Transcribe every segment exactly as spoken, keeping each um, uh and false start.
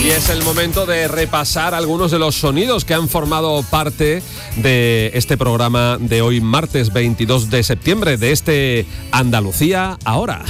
Y es el momento de repasar algunos de los sonidos que han formado parte de este programa de hoy, martes veintidós de septiembre, de este Andalucía Ahora.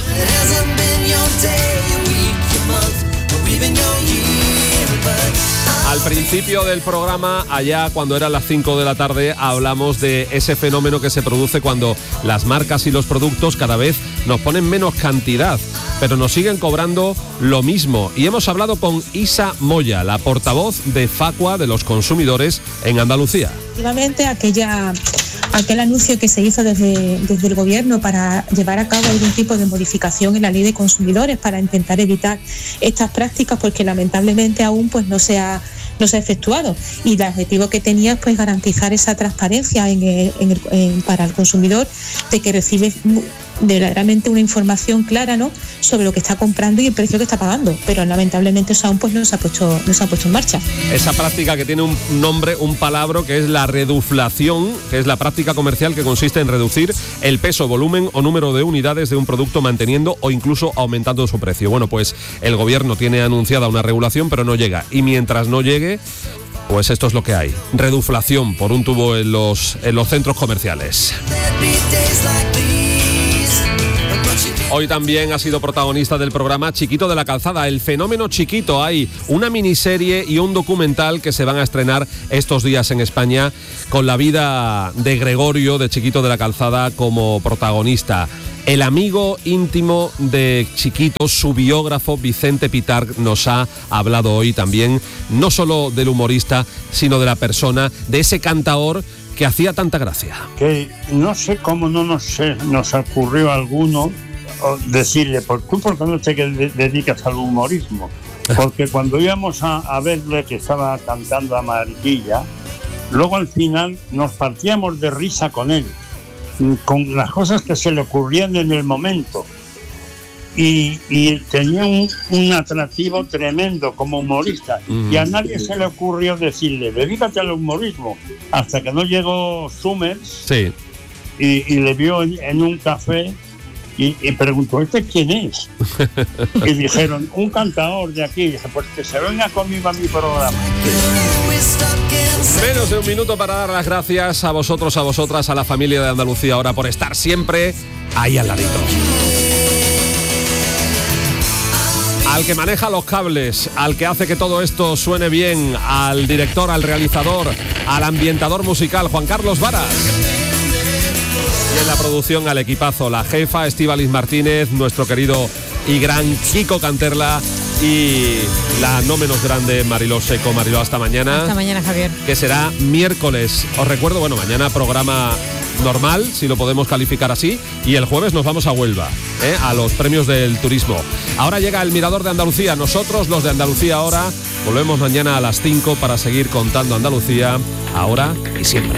Al principio del programa, allá cuando eran las cinco de la tarde, hablamos de ese fenómeno que se produce cuando las marcas y los productos cada vez nos ponen menos cantidad, pero nos siguen cobrando lo mismo. Y hemos hablado con Isa Moya, la portavoz de Facua de los consumidores en Andalucía. Efectivamente, aquella, aquel anuncio que se hizo desde, desde el gobierno para llevar a cabo algún tipo de modificación en la ley de consumidores para intentar evitar estas prácticas, porque lamentablemente aún pues no se ha no se ha efectuado, y el objetivo que tenía es pues garantizar esa transparencia en el, en el, en, para el consumidor, de que recibe verdaderamente una información clara, ¿no?, sobre lo que está comprando y el precio que está pagando, pero lamentablemente eso aún pues no se ha puesto, no se ha puesto en marcha. Esa práctica que tiene un nombre, un palabra, que es la reduflación, que es la práctica comercial que consiste en reducir el peso, volumen o número de unidades de un producto manteniendo o incluso aumentando su precio. Bueno, pues el gobierno tiene anunciada una regulación, pero no llega, y mientras no llegue, pues esto es lo que hay: reduflación por un tubo en los, en los centros comerciales. Hoy también ha sido protagonista del programa Chiquito de la Calzada, el fenómeno Chiquito. Hay una miniserie y un documental que se van a estrenar estos días en España, con la vida de Gregorio, de Chiquito de la Calzada, como protagonista. El amigo íntimo de Chiquito, su biógrafo Vicente Pitar, nos ha hablado hoy también, no solo del humorista, sino de la persona, de ese cantaor que hacía tanta gracia. Que no sé cómo no nos, nos ocurrió a alguno decirle, ¿por tú por qué no te dedicas al humorismo? Porque cuando íbamos a, a verle que estaba cantando a Mariquilla, luego al final nos partíamos de risa con él, con las cosas que se le ocurrían en el momento, y, y tenía un, un atractivo tremendo como humorista, mm. y a nadie se le ocurrió decirle, dedícate al humorismo, hasta que no llegó Summers, sí. y, y le vio en, en un café y, y preguntó, ¿este quién es? Y dijeron, un cantador de aquí. Y dije, pues que se venga conmigo a mi programa. Menos de un minuto para dar las gracias a vosotros, a vosotras, a la familia de Andalucía Ahora, por estar siempre ahí al ladito. Al que maneja los cables, al que hace que todo esto suene bien, al director, al realizador, al ambientador musical, Juan Carlos Varas. Y en la producción al equipazo, la jefa Estíbaliz Martínez, nuestro querido y gran Kiko Canterla, y la no menos grande Mariló Seco. Mariló, hasta mañana. Hasta mañana, Javier. Que será miércoles. Os recuerdo, bueno, mañana programa normal, si lo podemos calificar así, y el jueves nos vamos a Huelva, ¿eh? a los premios del turismo. Ahora llega el Mirador de Andalucía. Nosotros, los de Andalucía Ahora, volvemos mañana a las cinco para seguir contando Andalucía, ahora y siempre.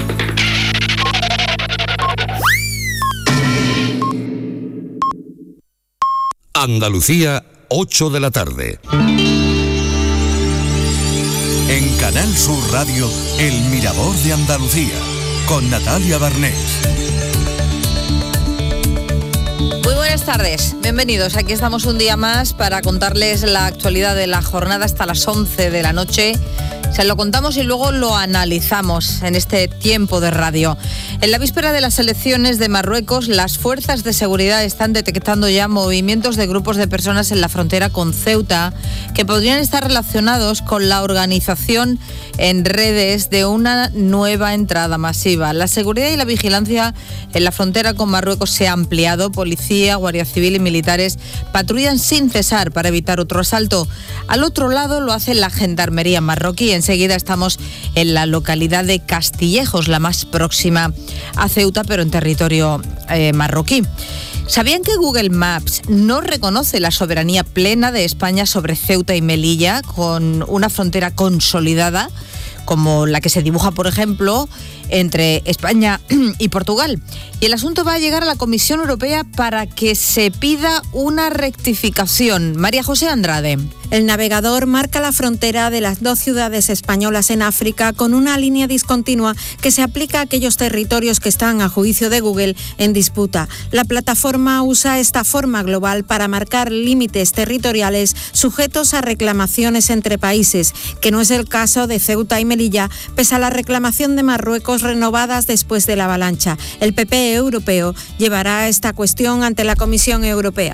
Andalucía, ocho de la tarde. En Canal Sur Radio, El Mirador de Andalucía, con Natalia Barnés. Muy buenas tardes, bienvenidos. Aquí estamos un día más para contarles la actualidad de la jornada hasta las once de la noche. Se lo contamos y luego lo analizamos en este tiempo de radio. En la víspera de las elecciones de Marruecos, las fuerzas de seguridad están detectando ya movimientos de grupos de personas en la frontera con Ceuta que podrían estar relacionados con la organización en redes de una nueva entrada masiva. La seguridad y la vigilancia en la frontera con Marruecos se ha ampliado. Policía, Guardia Civil y militares patrullan sin cesar para evitar otro asalto. Al otro lado lo hace la gendarmería marroquí. Enseguida estamos en la localidad de Castillejos, la más próxima a Ceuta, pero en territorio eh, marroquí. ¿Sabían que Google Maps no reconoce la soberanía plena de España sobre Ceuta y Melilla, con una frontera consolidada, como la que se dibuja, por ejemplo, entre España y Portugal. Y el asunto va a llegar a la Comisión Europea para que se pida una rectificación. María José Andrade. El navegador marca la frontera de las dos ciudades españolas en África con una línea discontinua que se aplica a aquellos territorios que están, a juicio de Google, en disputa. La plataforma usa esta forma global para marcar límites territoriales sujetos a reclamaciones entre países, que no es el caso de Ceuta y Melilla, pese a la reclamación de Marruecos renovadas después de la avalancha. El P P europeo llevará esta cuestión ante la Comisión Europea.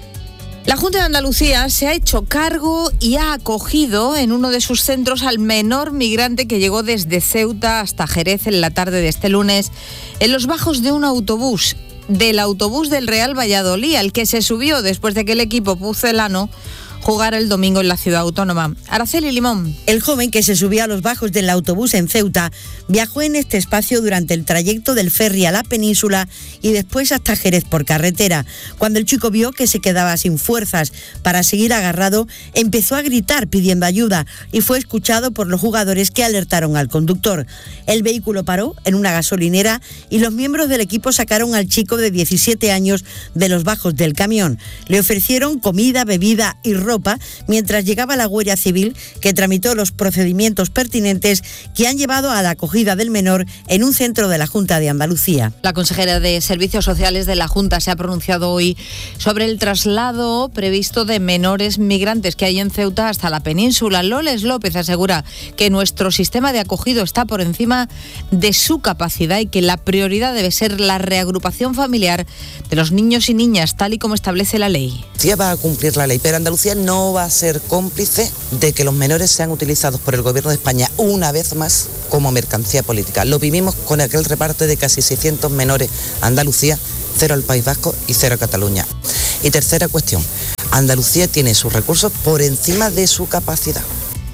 La Junta de Andalucía se ha hecho cargo y ha acogido en uno de sus centros al menor migrante que llegó desde Ceuta hasta Jerez en la tarde de este lunes en los bajos de un autobús, del autobús del Real Valladolid, al que se subió después de que el equipo pucelano jugar el domingo en la ciudad autónoma. Araceli Limón. El joven que se subía a los bajos del autobús en Ceuta viajó en este espacio durante el trayecto del ferry a la península y después hasta Jerez por carretera. Cuando el chico vio que se quedaba sin fuerzas para seguir agarrado, empezó a gritar pidiendo ayuda y fue escuchado por los jugadores que alertaron al conductor. El vehículo paró en una gasolinera y los miembros del equipo sacaron al chico de diecisiete años de los bajos del camión. Le ofrecieron comida, bebida y ropa mientras llegaba la Guardia Civil, que tramitó los procedimientos pertinentes que han llevado a la acogida del menor en un centro de la Junta de Andalucía. La consejera de Servicios Sociales de la Junta se ha pronunciado hoy sobre el traslado previsto de menores migrantes que hay en Ceuta hasta la península. Loles López asegura que nuestro sistema de acogido está por encima de su capacidad y que la prioridad debe ser la reagrupación familiar de los niños y niñas, tal y como establece la ley. Andalucía va a cumplir la ley, pero Andalucía no va a ser cómplice de que los menores sean utilizados por el Gobierno de España una vez más como mercancía política. Lo vivimos con aquel reparto de casi seiscientos menores a Andalucía, cero al País Vasco y cero a Cataluña. Y tercera cuestión, Andalucía tiene sus recursos por encima de su capacidad.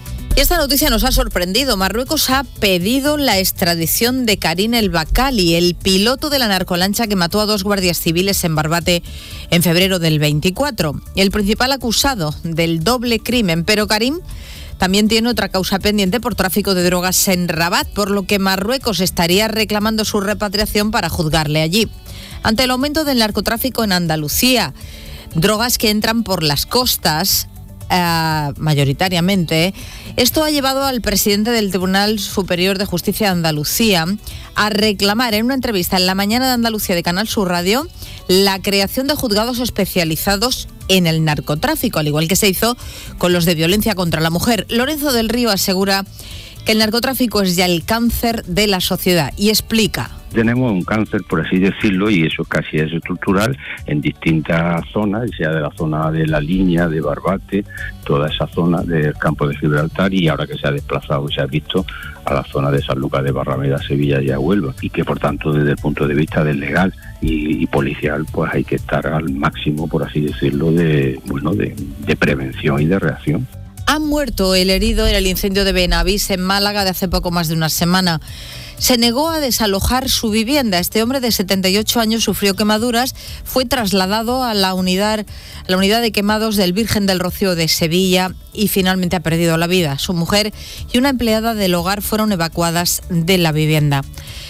Y esta noticia nos ha sorprendido. Marruecos ha pedido la extradición de Karim El Bakali, el piloto de la narcolancha que mató a dos guardias civiles en Barbate en febrero del veinticuatro. El principal acusado del doble crimen, pero Karim también tiene otra causa pendiente por tráfico de drogas en Rabat, por lo que Marruecos estaría reclamando su repatriación para juzgarle allí. Ante el aumento del narcotráfico en Andalucía, drogas que entran por las costas, Uh, mayoritariamente, esto ha llevado al presidente del Tribunal Superior de Justicia de Andalucía a reclamar en una entrevista en La Mañana de Andalucía de Canal Sur Radio la creación de juzgados especializados en el narcotráfico, al igual que se hizo con los de violencia contra la mujer. Lorenzo del Río asegura que el narcotráfico es ya el cáncer de la sociedad y explica. Tenemos un cáncer, por así decirlo, y eso casi es estructural en distintas zonas, sea de la zona de la línea, de Barbate, toda esa zona del campo de Gibraltar, y ahora que se ha desplazado, se ha visto a la zona de San Lucas de Barrameda, Sevilla y a Huelva, y que por tanto desde el punto de vista del legal y, y policial, pues hay que estar al máximo, por así decirlo, de bueno de, de prevención y de reacción. Ha muerto el herido en el incendio de Benavís en Málaga de hace poco más de una semana. Se negó a desalojar su vivienda. Este hombre de setenta y ocho años sufrió quemaduras, fue trasladado a la unidad, a la unidad de quemados del Virgen del Rocío de Sevilla y finalmente ha perdido la vida. Su mujer y una empleada del hogar fueron evacuadas de la vivienda.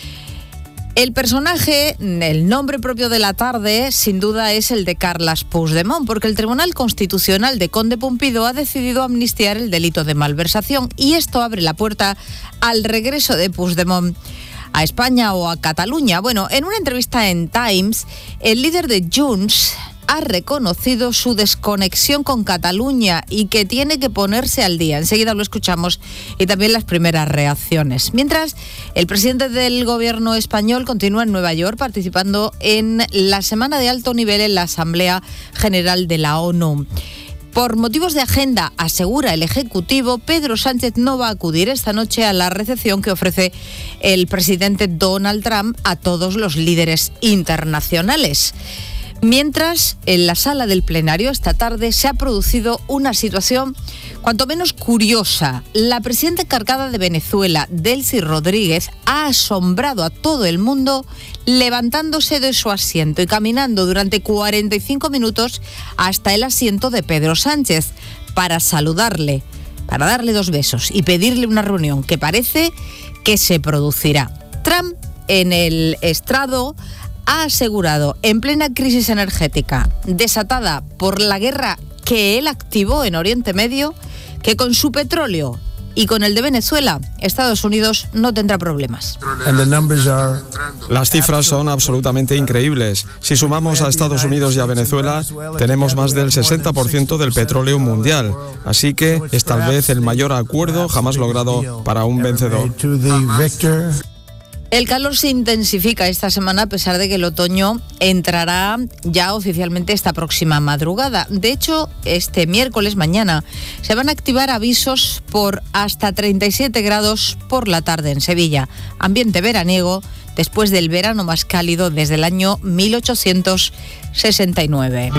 El personaje, el nombre propio de la tarde, sin duda es el de Carles Puigdemont, porque el Tribunal Constitucional de Conde Pumpido ha decidido amnistiar el delito de malversación y esto abre la puerta al regreso de Puigdemont a España o a Cataluña. Bueno, en una entrevista en Times, el líder de Junts ha reconocido su desconexión con Cataluña y que tiene que ponerse al día. Enseguida lo escuchamos y también las primeras reacciones. Mientras, el presidente del gobierno español continúa en Nueva York participando en la semana de alto nivel en la Asamblea General de la ONU. Por motivos de agenda, asegura el Ejecutivo, Pedro Sánchez no va a acudir esta noche a la recepción que ofrece el presidente Donald Trump a todos los líderes internacionales. Mientras, en la sala del plenario esta tarde se ha producido una situación cuanto menos curiosa. La presidenta encargada de Venezuela, Delcy Rodríguez, ha asombrado a todo el mundo levantándose de su asiento y caminando durante cuarenta y cinco minutos hasta el asiento de Pedro Sánchez para saludarle, para darle dos besos y pedirle una reunión que parece que se producirá. Trump, en el estrado, ha asegurado, en plena crisis energética desatada por la guerra que él activó en Oriente Medio, que con su petróleo y con el de Venezuela, Estados Unidos no tendrá problemas. Las cifras son absolutamente increíbles. Si sumamos a Estados Unidos y a Venezuela, tenemos más del sesenta por ciento del petróleo mundial. Así que es tal vez el mayor acuerdo jamás logrado para un vencedor. El calor se intensifica esta semana a pesar de que el otoño entrará ya oficialmente esta próxima madrugada. De hecho, este miércoles, mañana, se van a activar avisos por hasta treinta y siete grados por la tarde en Sevilla. Ambiente veraniego después del verano más cálido desde el año mil ochocientos sesenta y nueve.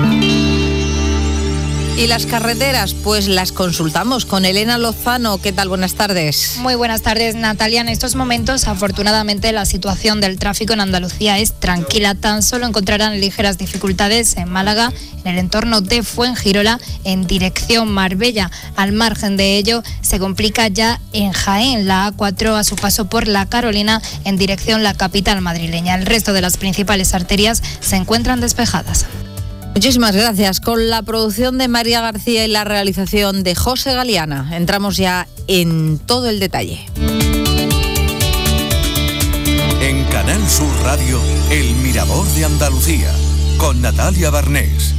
¿Y las carreteras? Pues las consultamos con Elena Lozano. ¿Qué tal? Buenas tardes. Muy buenas tardes, Natalia. En estos momentos, afortunadamente, la situación del tráfico en Andalucía es tranquila. Tan solo encontrarán ligeras dificultades en Málaga, en el entorno de Fuengirola, en dirección Marbella. Al margen de ello, se complica ya en Jaén, la A cuatro a su paso por La Carolina, en dirección la capital madrileña. El resto de las principales arterias se encuentran despejadas. Muchísimas gracias. Con la producción de María García y la realización de José Galeana, entramos ya en todo el detalle. En Canal Sur Radio, El Mirador de Andalucía, con Natalia Barnés.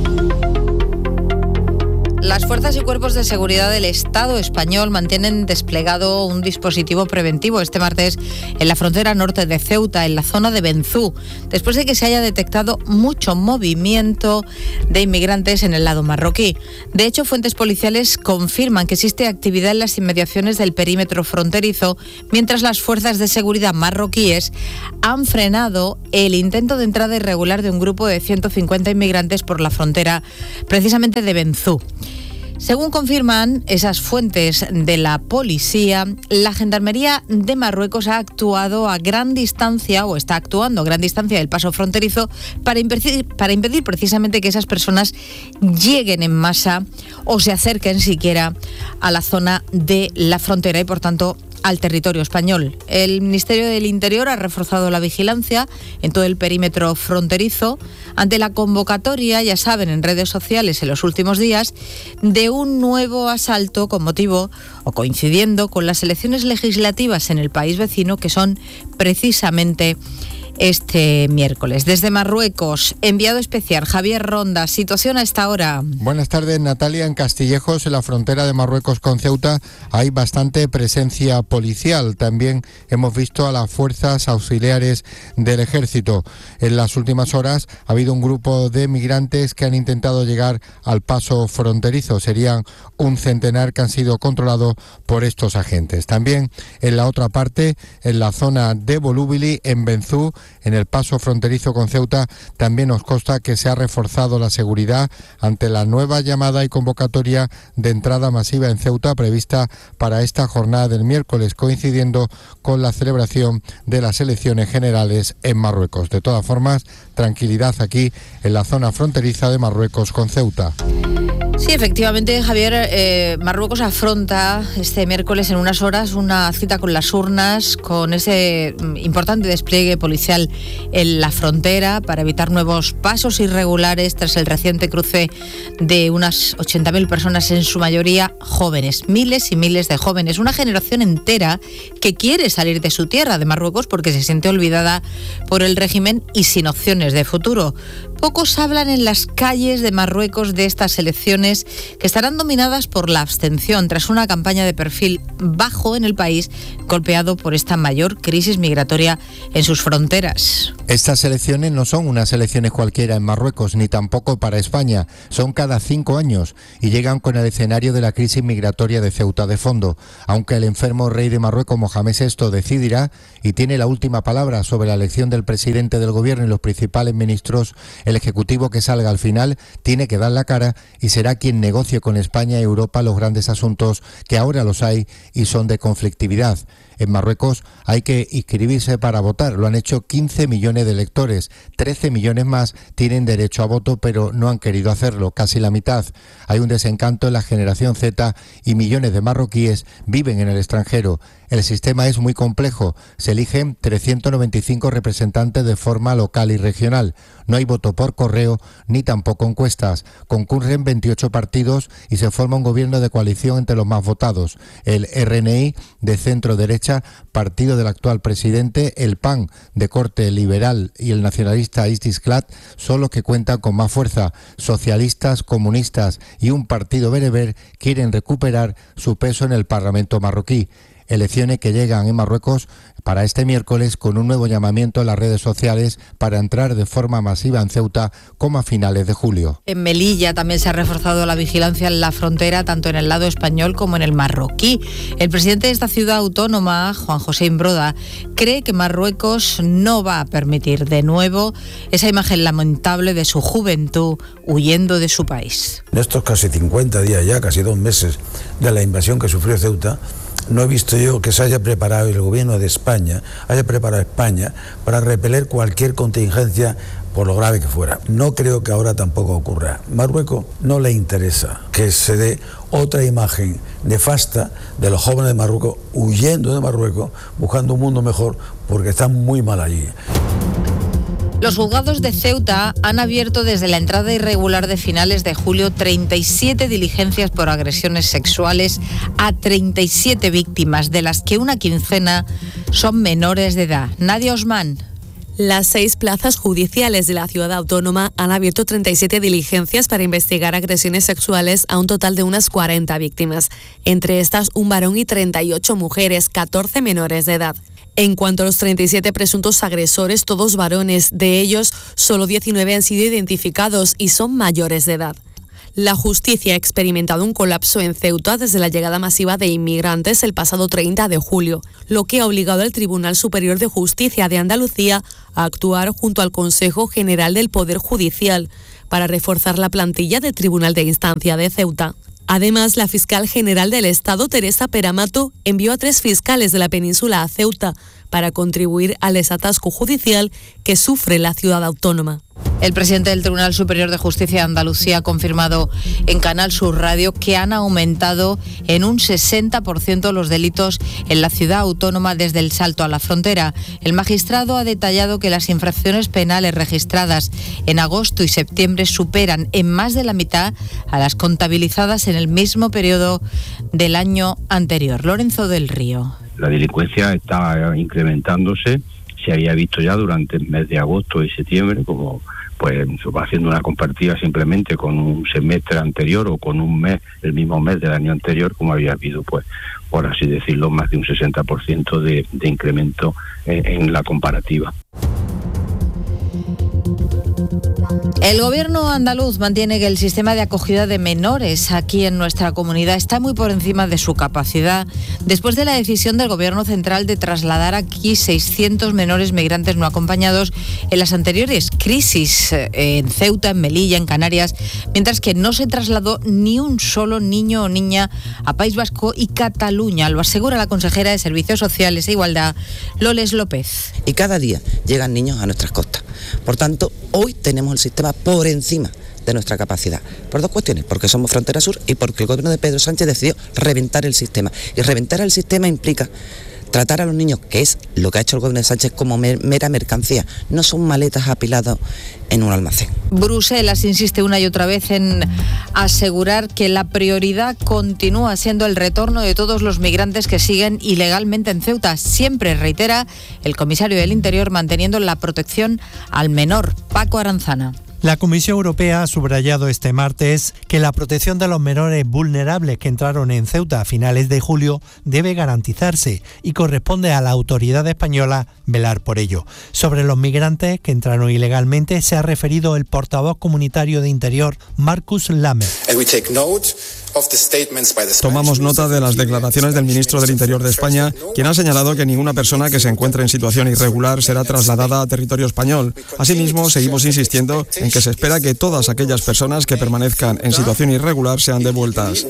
Las fuerzas y cuerpos de seguridad del Estado español mantienen desplegado un dispositivo preventivo este martes en la frontera norte de Ceuta, en la zona de Benzú, después de que se haya detectado mucho movimiento de inmigrantes en el lado marroquí. De hecho, fuentes policiales confirman que existe actividad en las inmediaciones del perímetro fronterizo, mientras las fuerzas de seguridad marroquíes han frenado el intento de entrada irregular de un grupo de ciento cincuenta inmigrantes por la frontera, precisamente de Benzú. Según confirman esas fuentes de la policía, la Gendarmería de Marruecos ha actuado a gran distancia, o está actuando a gran distancia del paso fronterizo, para impedir, para impedir precisamente que esas personas lleguen en masa o se acerquen siquiera a la zona de la frontera y, por tanto, al territorio español. El Ministerio del Interior ha reforzado la vigilancia en todo el perímetro fronterizo ante la convocatoria, ya saben, en redes sociales en los últimos días, de un nuevo asalto con motivo o coincidiendo con las elecciones legislativas en el país vecino, que son precisamente este miércoles. Desde Marruecos, enviado especial Javier Ronda, situación a esta hora. Buenas tardes, Natalia. En Castillejos, en la frontera de Marruecos con Ceuta, hay bastante presencia policial. También hemos visto a las fuerzas auxiliares del ejército. En las últimas horas ha habido un grupo de migrantes que han intentado llegar al paso fronterizo. Serían un centenar que han sido controlados por estos agentes. También en la otra parte, en la zona de Volúbili, en Benzú, en el paso fronterizo con Ceuta, también nos consta que se ha reforzado la seguridad ante la nueva llamada y convocatoria de entrada masiva en Ceuta prevista para esta jornada del miércoles, coincidiendo con la celebración de las elecciones generales en Marruecos. De todas formas, tranquilidad aquí en la zona fronteriza de Marruecos con Ceuta. Sí, efectivamente, Javier, eh, Marruecos afronta este miércoles en unas horas una cita con las urnas, con ese importante despliegue policial en la frontera para evitar nuevos pasos irregulares tras el reciente cruce de unas ochenta mil personas, en su mayoría jóvenes, miles y miles de jóvenes, una generación entera que quiere salir de su tierra, de Marruecos, porque se siente olvidada por el régimen y sin opciones de futuro. Pocos hablan en las calles de Marruecos de estas elecciones, que estarán dominadas por la abstención tras una campaña de perfil bajo en el país, golpeado por esta mayor crisis migratoria en sus fronteras. Estas elecciones no son unas elecciones cualquiera en Marruecos, ni tampoco para España. Son cada cinco años y llegan con el escenario de la crisis migratoria de Ceuta de fondo. Aunque el enfermo rey de Marruecos, Mohamed sexto, decidirá y tiene la última palabra sobre la elección del presidente del gobierno y los principales ministros, el ejecutivo que salga al final tiene que dar la cara y será quien negocie con España y Europa los grandes asuntos que ahora los hay y son de conflictividad. En Marruecos hay que inscribirse para votar. Lo han hecho quince millones de electores. trece millones más tienen derecho a voto, pero no han querido hacerlo, casi la mitad. Hay un desencanto en la generación Z y millones de marroquíes viven en el extranjero. El sistema es muy complejo. Se eligen trescientos noventa y cinco representantes de forma local y regional. No hay voto por correo ni tampoco encuestas. Concurren veintiocho partidos y se forma un gobierno de coalición entre los más votados. El R N I, de centro derecha, partido del actual presidente, el P A N, de corte liberal, y el nacionalista Istiqlal son los que cuentan con más fuerza. Socialistas, comunistas y un partido bereber quieren recuperar su peso en el Parlamento marroquí. Elecciones que llegan en Marruecos para este miércoles con un nuevo llamamiento en las redes sociales para entrar de forma masiva en Ceuta como a finales de julio. En Melilla también se ha reforzado la vigilancia en la frontera, tanto en el lado español como en el marroquí. El presidente de esta ciudad autónoma, Juan José Imbroda, cree que Marruecos no va a permitir de nuevo esa imagen lamentable de su juventud huyendo de su país. En estos casi cincuenta días ya, casi dos meses de la invasión que sufrió Ceuta, no he visto yo que se haya preparado, el gobierno de España haya preparado a España para repeler cualquier contingencia, por lo grave que fuera. No creo que ahora tampoco ocurra. Marruecos no le interesa que se dé otra imagen nefasta de los jóvenes de Marruecos huyendo de Marruecos, buscando un mundo mejor, porque están muy mal allí. Los juzgados de Ceuta han abierto desde la entrada irregular de finales de julio treinta y siete diligencias por agresiones sexuales a treinta y siete víctimas, de las que una quincena son menores de edad. Nadia Osman. Las seis plazas judiciales de la ciudad autónoma han abierto treinta y siete diligencias para investigar agresiones sexuales a un total de unas cuarenta víctimas. Entre estas, un varón y treinta y ocho mujeres, catorce menores de edad. En cuanto a los treinta y siete presuntos agresores, todos varones, de ellos solo diecinueve han sido identificados y son mayores de edad. La justicia ha experimentado un colapso en Ceuta desde la llegada masiva de inmigrantes el pasado treinta de julio, lo que ha obligado al Tribunal Superior de Justicia de Andalucía a actuar junto al Consejo General del Poder Judicial para reforzar la plantilla del Tribunal de Instancia de Ceuta. Además, la fiscal general del Estado, Teresa Peramato, envió a tres fiscales de la península a Ceuta para contribuir al desatasco judicial que sufre la ciudad autónoma. El presidente del Tribunal Superior de Justicia de Andalucía ha confirmado en Canal Sur Radio que han aumentado en un sesenta por ciento los delitos en la ciudad autónoma desde el salto a la frontera. El magistrado ha detallado que las infracciones penales registradas en agosto y septiembre superan en más de la mitad a las contabilizadas en el mismo periodo del año anterior. Lorenzo del Río. La delincuencia está incrementándose. Se había visto ya durante el mes de agosto y septiembre, como pues va haciendo una comparativa simplemente con un semestre anterior o con un mes, el mismo mes del año anterior, como había habido, pues por así decirlo, más de un sesenta por ciento de, de incremento en, en la comparativa. El gobierno andaluz mantiene que el sistema de acogida de menores aquí en nuestra comunidad está muy por encima de su capacidad, después de la decisión del gobierno central de trasladar aquí seiscientos menores migrantes no acompañados en las anteriores crisis en Ceuta, en Melilla, en Canarias, mientras que no se trasladó ni un solo niño o niña a País Vasco y Cataluña. Lo asegura la consejera de Servicios Sociales e Igualdad, Loles López. Y cada día llegan niños a nuestras costas. Por tanto, hoy tenemos el sistema por encima de nuestra capacidad. Por dos cuestiones, porque somos frontera sur y porque el gobierno de Pedro Sánchez decidió reventar el sistema. Y reventar el sistema implica tratar a los niños, que es lo que ha hecho el gobierno de Sánchez, como mera mercancía. No son maletas apiladas en un almacén. Bruselas insiste una y otra vez en asegurar que la prioridad continúa siendo el retorno de todos los migrantes que siguen ilegalmente en Ceuta. Siempre, reitera el comisario del Interior, manteniendo la protección al menor. Paco Aranzana. La Comisión Europea ha subrayado este martes que la protección de los menores vulnerables que entraron en Ceuta a finales de julio debe garantizarse y corresponde a la autoridad española velar por ello. Sobre los migrantes que entraron ilegalmente se ha referido el portavoz comunitario de Interior, Marcus Lammert. Tomamos nota de las declaraciones del ministro del Interior de España, quien ha señalado que ninguna persona que se encuentre en situación irregular será trasladada a territorio español. Asimismo, seguimos insistiendo en que se espera que todas aquellas personas que permanezcan en situación irregular sean devueltas.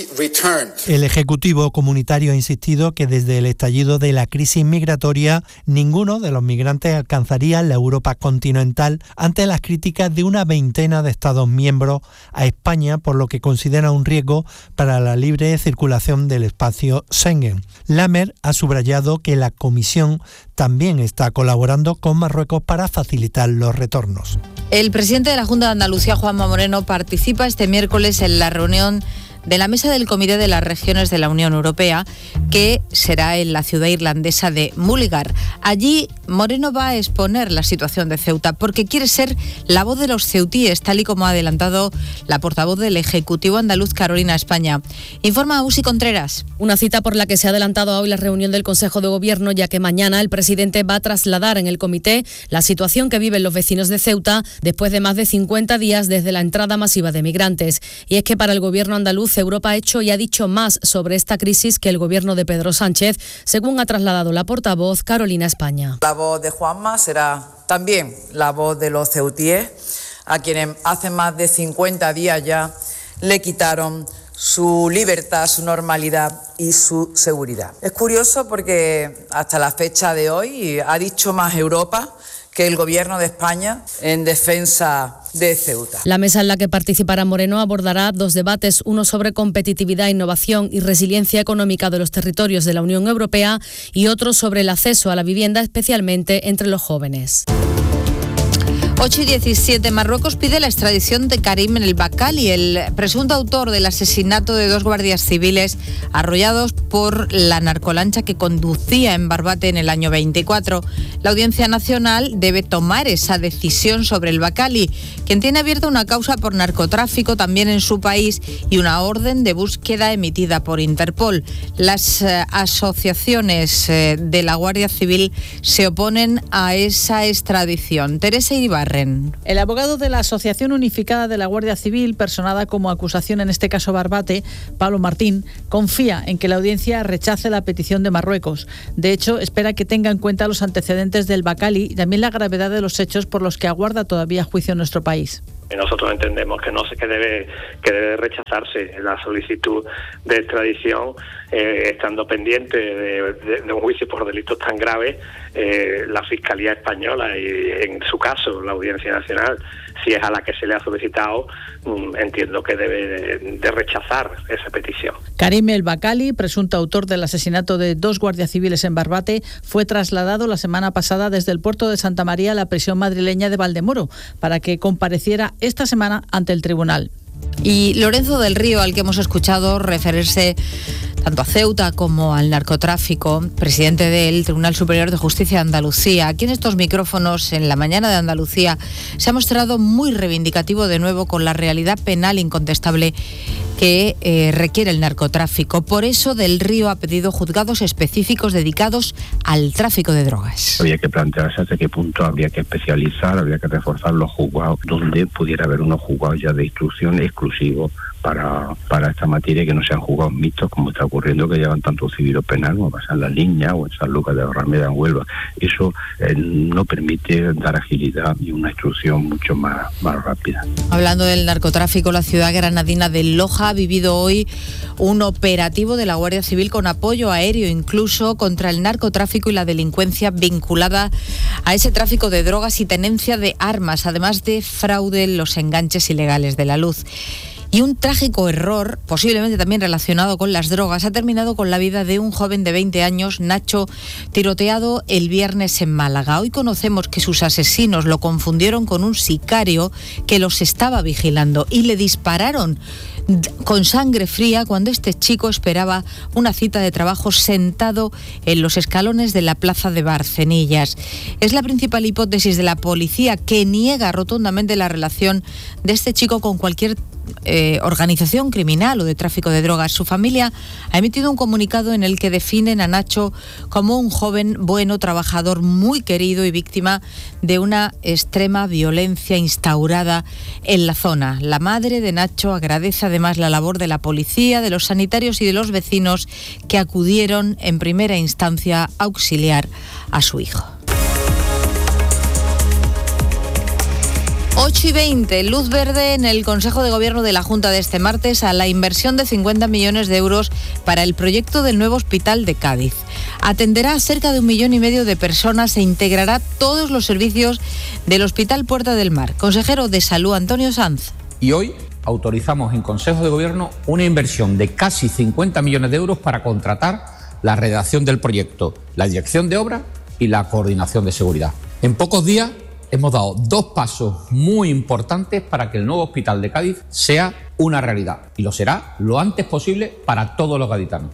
El Ejecutivo comunitario ha insistido que desde el estallido de la crisis migratoria, ninguno de los migrantes alcanzaría la Europa continental ante las críticas de una veintena de Estados miembros a España, por lo que considera un riesgo para la libre circulación del espacio Schengen. Lamer ha subrayado que la Comisión también está colaborando con Marruecos para facilitar los retornos. El presidente de la Junta de Andalucía, Juanma Moreno, participa este miércoles en la reunión de la Mesa del Comité de las Regiones de la Unión Europea, que será en la ciudad irlandesa de Mullingar. Allí Moreno va a exponer la situación de Ceuta porque quiere ser la voz de los ceutíes, tal y como ha adelantado la portavoz del Ejecutivo andaluz, Carolina España. Informa Usi Contreras. Una cita por la que se ha adelantado hoy la reunión del Consejo de Gobierno, ya que mañana el presidente va a trasladar en el comité la situación que viven los vecinos de Ceuta después de más de cincuenta días desde la entrada masiva de migrantes. Y es que para el Gobierno andaluz, Europa ha hecho y ha dicho más sobre esta crisis que el gobierno de Pedro Sánchez, según ha trasladado la portavoz Carolina España. La voz de Juanma será también la voz de los ceutíes, a quienes hace más de cincuenta días ya le quitaron su libertad, su normalidad y su seguridad. Es curioso porque hasta la fecha de hoy ha dicho más Europa que el Gobierno de España en defensa de Ceuta. La mesa en la que participará Moreno abordará dos debates, uno sobre competitividad, innovación y resiliencia económica de los territorios de la Unión Europea y otro sobre el acceso a la vivienda, especialmente entre los jóvenes. ocho y diecisiete, Marruecos pide la extradición de Karim El Bakali, el presunto autor del asesinato de dos guardias civiles arrollados por la narcolancha que conducía en Barbate en el año veinticuatro. La Audiencia Nacional debe tomar esa decisión sobre El Bakali, quien tiene abierta una causa por narcotráfico también en su país y una orden de búsqueda emitida por Interpol. Las eh, asociaciones eh, de la Guardia Civil se oponen a esa extradición. Teresa Iribar. El abogado de la Asociación Unificada de la Guardia Civil, personada como acusación en este caso Barbate, Pablo Martín, confía en que la audiencia rechace la petición de Marruecos. De hecho, espera que tenga en cuenta los antecedentes del Bakali y también la gravedad de los hechos por los que aguarda todavía juicio en nuestro país. Nosotros entendemos que no sé que debe que debe rechazarse la solicitud de extradición, eh, estando pendiente de, de, de un juicio por delitos tan graves, eh, la Fiscalía Española y en su caso la Audiencia Nacional, si es a la que se le ha solicitado, mm, entiendo que debe de, de rechazar esa petición. Karim El Bakali, presunto autor del asesinato de dos guardias civiles en Barbate, fue trasladado la semana pasada desde el puerto de Santa María a la prisión madrileña de Valdemoro para que compareciera esta semana ante el tribunal. Y Lorenzo del Río, al que hemos escuchado referirse tanto a Ceuta como al narcotráfico, presidente del Tribunal Superior de Justicia de Andalucía, aquí en estos micrófonos en la mañana de Andalucía, se ha mostrado muy reivindicativo de nuevo con la realidad penal incontestable que eh, requiere el narcotráfico. Por eso Del Río ha pedido juzgados específicos dedicados al tráfico de drogas. Había que plantearse hasta qué punto habría que especializar, habría que reforzar los juzgados, donde pudiera haber unos juzgados ya de instrucción exclusivos para, para esta materia, que no sean juzgados mixtos como está ocurriendo, que llevan tanto civil o penal, como pasa en La Liña o en San Lucas de Barrameda, en Huelva. Eso eh, no permite dar agilidad y una instrucción mucho más, más rápida. Hablando del narcotráfico, la ciudad granadina de Loja ha vivido hoy un operativo de la Guardia Civil con apoyo aéreo incluso contra el narcotráfico y la delincuencia vinculada a ese tráfico de drogas y tenencia de armas, además de fraude en los enganches ilegales de la luz. Y un trágico error, posiblemente también relacionado con las drogas, ha terminado con la vida de un joven de veinte años, Nacho, tiroteado el viernes en Málaga. Hoy conocemos que sus asesinos lo confundieron con un sicario que los estaba vigilando y le dispararon con sangre fría cuando este chico esperaba una cita de trabajo sentado en los escalones de la plaza de Barcenillas. Es la principal hipótesis de la policía, que niega rotundamente la relación de este chico con cualquier Eh, organización criminal o de tráfico de drogas. Su familia ha emitido un comunicado en el que definen a Nacho como un joven bueno, trabajador, muy querido y víctima de una extrema violencia instaurada en la zona. La madre de Nacho agradece además además la labor de la policía, de los sanitarios y de los vecinos que acudieron en primera instancia a auxiliar a su hijo. ocho y veinte, luz verde en el Consejo de Gobierno de la Junta de este martes a la inversión de cincuenta millones de euros para el proyecto del nuevo hospital de Cádiz. Atenderá a cerca de un millón y medio de personas e integrará todos los servicios del Hospital Puerta del Mar. Consejero de Salud, Antonio Sanz. Y hoy autorizamos en Consejo de Gobierno una inversión de casi cincuenta millones de euros para contratar la redacción del proyecto, la dirección de obra y la coordinación de seguridad. En pocos días hemos dado dos pasos muy importantes para que el nuevo hospital de Cádiz sea una realidad, y lo será lo antes posible para todos los gaditanos.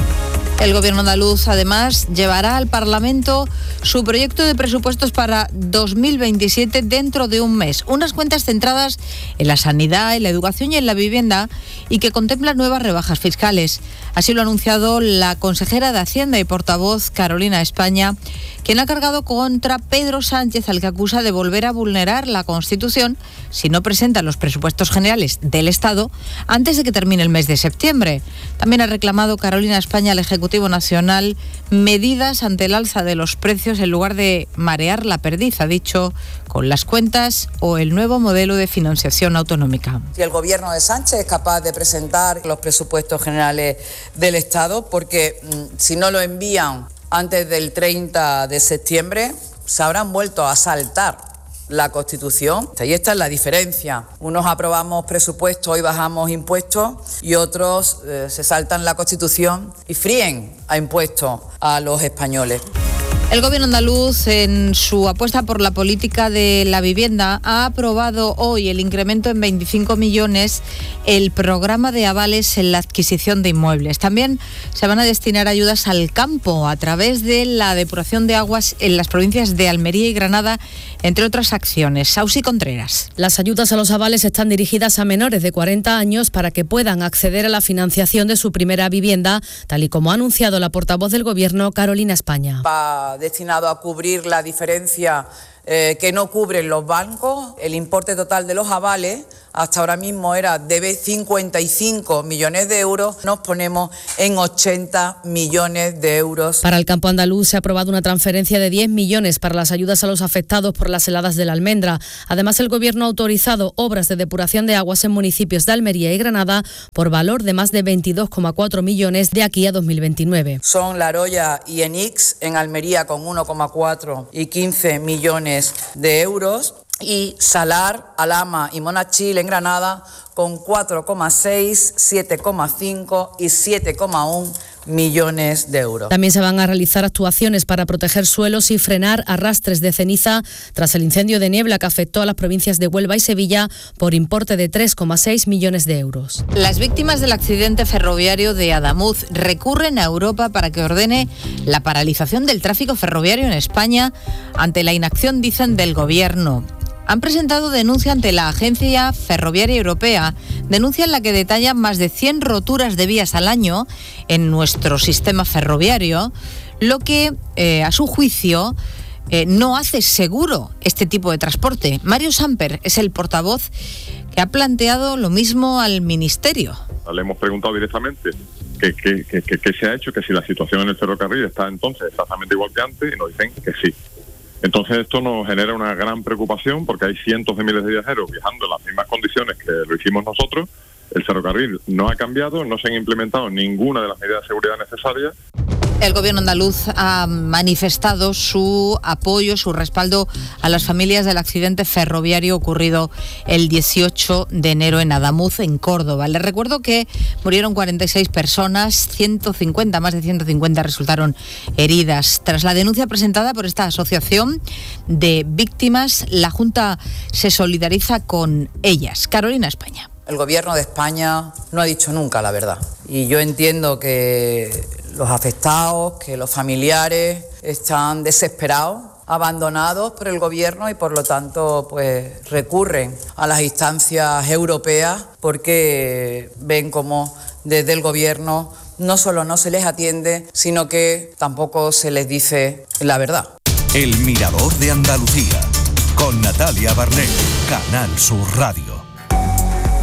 El Gobierno andaluz, además, llevará al Parlamento su proyecto de presupuestos para dos mil veintisiete dentro de un mes. Unas cuentas centradas en la sanidad, en la educación y en la vivienda, y que contemplan nuevas rebajas fiscales. Así lo ha anunciado la consejera de Hacienda y portavoz Carolina España, quien ha cargado contra Pedro Sánchez, al que acusa de volver a vulnerar la Constitución si no presenta los presupuestos generales del Estado antes de que termine el mes de septiembre. También ha reclamado Carolina España al Ejecutivo Nacional medidas ante el alza de los precios en lugar de marear la perdiz, ha dicho, con las cuentas o el nuevo modelo de financiación autonómica. Si el Gobierno de Sánchez es capaz de presentar los presupuestos generales del Estado, porque si no lo envían antes del treinta de septiembre, se habrán vuelto a saltar la Constitución. Y esta es la diferencia. Unos aprobamos presupuestos y bajamos impuestos, y otros eh, se saltan la Constitución y fríen a impuestos a los españoles. El Gobierno andaluz, en su apuesta por la política de la vivienda, ha aprobado hoy el incremento en veinticinco millones el programa de avales en la adquisición de inmuebles. También se van a destinar ayudas al campo a través de la depuración de aguas en las provincias de Almería y Granada, entre otras acciones. Sausi Contreras. Las ayudas a los avales están dirigidas a menores de cuarenta años para que puedan acceder a la financiación de su primera vivienda, tal y como ha anunciado la portavoz del Gobierno, Carolina España. Va destinado a cubrir la diferencia eh, que no cubren los bancos. El importe total de los avales hasta ahora mismo era de cincuenta y cinco millones de euros, nos ponemos en ochenta millones de euros. Para el campo andaluz se ha aprobado una transferencia de diez millones para las ayudas a los afectados por las heladas de la Almendra. Además, el Gobierno ha autorizado obras de depuración de aguas en municipios de Almería y Granada por valor de más de veintidós coma cuatro millones de aquí a dos mil veintinueve. Son La Roya y Enix en Almería con uno coma cuatro y quince millones de euros. Y Salar, Alhama y Monachil en Granada con cuatro coma seis, siete coma cinco y siete coma uno millones de euros. También se van a realizar actuaciones para proteger suelos y frenar arrastres de ceniza tras el incendio de niebla que afectó a las provincias de Huelva y Sevilla por importe de tres coma seis millones de euros. Las víctimas del accidente ferroviario de Adamuz recurren a Europa para que ordene la paralización del tráfico ferroviario en España ante la inacción, dicen, del Gobierno. Han presentado denuncia ante la Agencia Ferroviaria Europea, denuncia en la que detallan más de cien roturas de vías al año en nuestro sistema ferroviario, lo que, eh, a su juicio, eh, no hace seguro este tipo de transporte. Mario Samper es el portavoz que ha planteado lo mismo al Ministerio. Le hemos preguntado directamente qué, qué, qué, qué, qué se ha hecho, que si la situación en el ferrocarril está entonces exactamente igual que antes, y nos dicen que sí. Entonces esto nos genera una gran preocupación porque hay cientos de miles de viajeros viajando en las mismas condiciones que lo hicimos nosotros. El ferrocarril no ha cambiado, no se han implementado ninguna de las medidas de seguridad necesarias. El Gobierno andaluz ha manifestado su apoyo, su respaldo a las familias del accidente ferroviario ocurrido el dieciocho de enero en Adamuz, en Córdoba. Les recuerdo que murieron cuarenta y seis personas, ciento cincuenta, más de ciento cincuenta resultaron heridas. Tras la denuncia presentada por esta asociación de víctimas, la Junta se solidariza con ellas. Carolina España. El Gobierno de España no ha dicho nunca la verdad. Y yo entiendo que los afectados, que los familiares están desesperados, abandonados por el Gobierno, y por lo tanto pues recurren a las instancias europeas porque ven cómo desde el Gobierno no solo no se les atiende, sino que tampoco se les dice la verdad. El Mirador de Andalucía, con Natalia Barnés, Canal Sur Radio.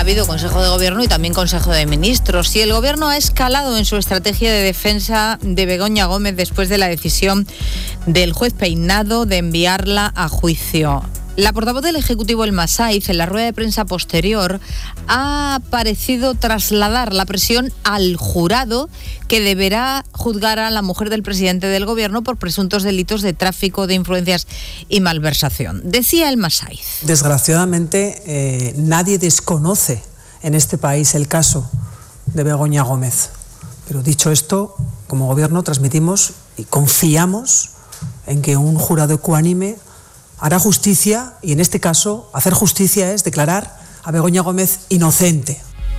habido Consejo de Gobierno y también Consejo de Ministros. Y el Gobierno ha escalado en su estrategia de defensa de Begoña Gómez después de la decisión del juez Peinado de enviarla a juicio. La portavoz del Ejecutivo, Elma Saiz, en la rueda de prensa posterior, ha parecido trasladar la presión al jurado que deberá juzgar a la mujer del presidente del Gobierno por presuntos delitos de tráfico de influencias y malversación. Decía Elma Saiz. Desgraciadamente, eh, nadie desconoce en este país el caso de Begoña Gómez. Pero dicho esto, como Gobierno transmitimos y confiamos en que un jurado ecuánime hará justicia, y en este caso hacer justicia es declarar a Begoña Gómez inocente.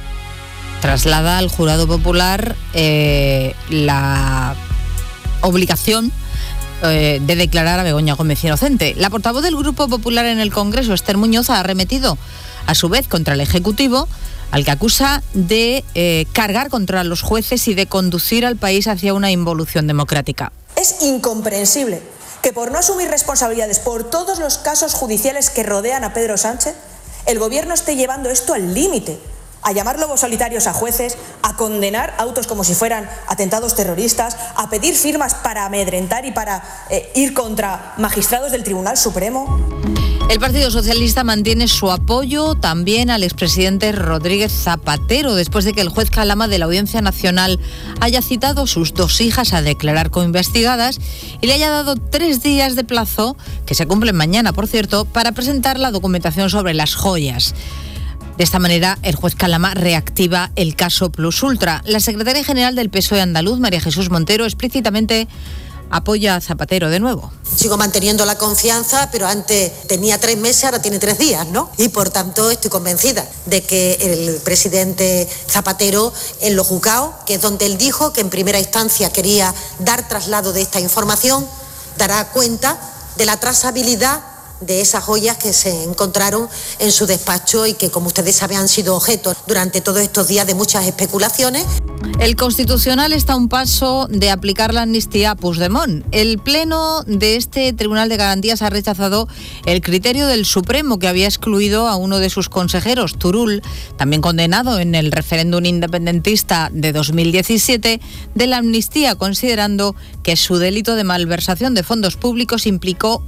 Traslada al jurado popular eh, la obligación eh, de declarar a Begoña Gómez inocente. La portavoz del Grupo Popular en el Congreso, Esther Muñoz, ha arremetido a su vez contra el Ejecutivo, al que acusa de eh, cargar contra los jueces y de conducir al país hacia una involución democrática. Es incomprensible que por no asumir responsabilidades por todos los casos judiciales que rodean a Pedro Sánchez, el Gobierno esté llevando esto al límite, a llamar lobos solitarios a jueces, a condenar autos como si fueran atentados terroristas, a pedir firmas para amedrentar y para eh, ir contra magistrados del Tribunal Supremo. El Partido Socialista mantiene su apoyo también al expresidente Rodríguez Zapatero, después de que el juez Calama de la Audiencia Nacional haya citado a sus dos hijas a declarar coinvestigadas y le haya dado tres días de plazo, que se cumplen mañana, por cierto, para presentar la documentación sobre las joyas. De esta manera, el juez Calama reactiva el caso Plus Ultra. La secretaria general del P S O E andaluz, María Jesús Montero, explícitamente apoya a Zapatero de nuevo. Sigo manteniendo la confianza, pero antes tenía tres meses, ahora tiene tres días, ¿no? Y por tanto estoy convencida de que el presidente Zapatero, en los juzgados, que es donde él dijo que en primera instancia quería dar traslado de esta información, dará cuenta de la trazabilidad de esas joyas que se encontraron en su despacho y que, como ustedes saben, han sido objeto durante todos estos días de muchas especulaciones. El Constitucional está a un paso de aplicar la amnistía a Puigdemont. El Pleno de este Tribunal de Garantías ha rechazado el criterio del Supremo, que había excluido a uno de sus consejeros, Turull, también condenado en el referéndum independentista de dos mil diecisiete, de la amnistía, considerando que su delito de malversación de fondos públicos implicó